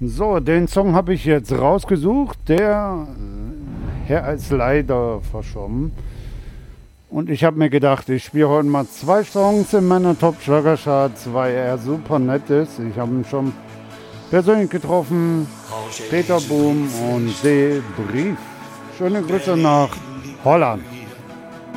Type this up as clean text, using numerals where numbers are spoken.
So, den Song habe ich jetzt rausgesucht. Der Herr ist leider verschwommen. Und ich habe mir gedacht, ich spiele heute mal 2 Songs in meiner Top Schlager Charts, weil er super nett ist. Ich habe ihn schon persönlich getroffen. Peter Boom und D. Brief. Schöne Grüße nach Holland.